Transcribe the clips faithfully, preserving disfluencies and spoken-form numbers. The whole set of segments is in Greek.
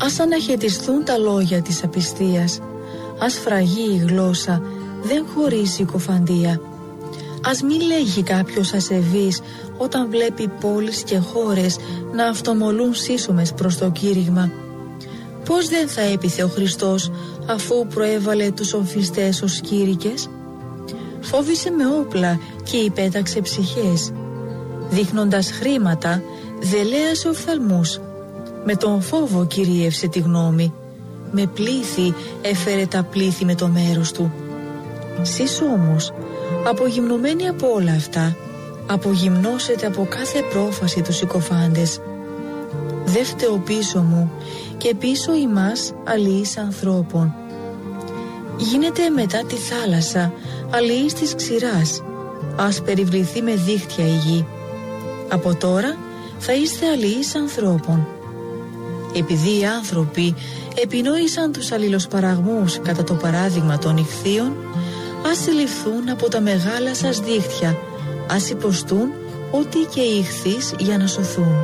Ας αναχαιτιστούν τα λόγια της απιστίας, ας φραγεί η γλώσσα, δεν χωρίζει συκοφαντία. Ας μη λέγει κάποιος ασεβής όταν βλέπει πόλεις και χώρες να αυτομολούν σύσσωμες προς το κήρυγμα. Πώς δεν θα έπιθε ο Χριστός αφού προέβαλε τους σοφιστές ως κήρυκες? Φόβησε με όπλα και υπέταξε ψυχές. Δείχνοντας χρήματα δελέασε οφθαλμούς. Με τον φόβο κυρίευσε τη γνώμη. Με πλήθη έφερε τα πλήθη με το μέρος του. Σεις όμως, απογυμνωμένοι από όλα αυτά, απογυμνώσετε από κάθε πρόφαση τους συκοφάντες. Δε φταίω πίσω μου και πίσω ημάς αλληλείς ανθρώπων. Γίνεται μετά τη θάλασσα αλληλείς της ξηράς, ας περιβληθεί με δίχτυα η γη. Από τώρα θα είστε αλληλείς ανθρώπων. Επειδή οι άνθρωποι επινόησαν τους αλληλοσπαραγμούς κατά το παράδειγμα των ιχθύων, ας συλληφθούν από τα μεγάλα σας δίχτυα, ας υποστούν ό,τι και οι ιχθύς για να σωθούν.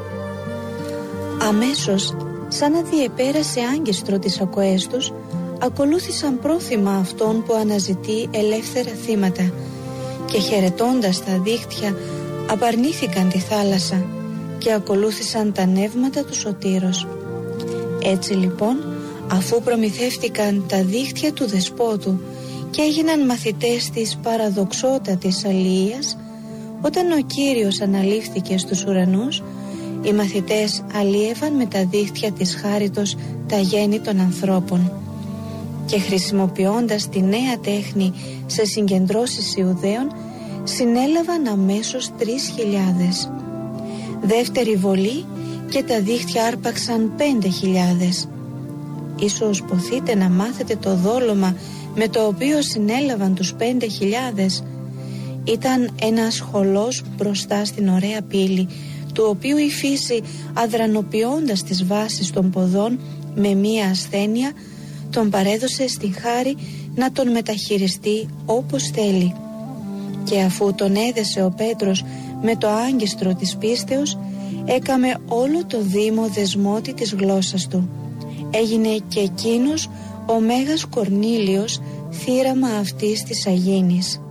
Αμέσως, σαν να διεπέρασε άγκιστρο τις ακοές τους, ακολούθησαν πρόθυμα αυτόν που αναζητεί ελεύθερα θύματα και χαιρετώντας τα δίχτυα απαρνήθηκαν τη θάλασσα και ακολούθησαν τα νεύματα του σωτήρος. Έτσι λοιπόν, αφού προμηθεύτηκαν τα δίχτυα του δεσπότου και έγιναν μαθητές της παραδοξότατης αλληλείας, όταν ο Κύριος αναλήφθηκε στους ουρανούς, οι μαθητές αλλίευαν με τα δίχτυα της χάριτος τα γέννη των ανθρώπων. Και χρησιμοποιώντας τη νέα τέχνη σε συγκεντρώσεις Ιουδαίων, συνέλαβαν αμέσως τρεις χιλιάδες. Δεύτερη βολή και τα δίχτυα άρπαξαν πέντε χιλιάδες. Ίσως ποθείτε να μάθετε το δόλωμα με το οποίο συνέλαβαν τους πέντε χιλιάδες. Ήταν ένας χολός μπροστά στην ωραία πύλη, του οποίου η φύση, αδρανοποιώντας τις βάσεις των ποδών με μία ασθένεια, τον παρέδωσε στην χάρη να τον μεταχειριστεί όπως θέλει. Και αφού τον έδεσε ο Πέτρος με το άγκιστρο της πίστεως, έκαμε όλο το δήμο δεσμότη της γλώσσας του. Έγινε και εκείνος ο Μέγας Κορνήλιος θύραμα αυτής της αγίνης.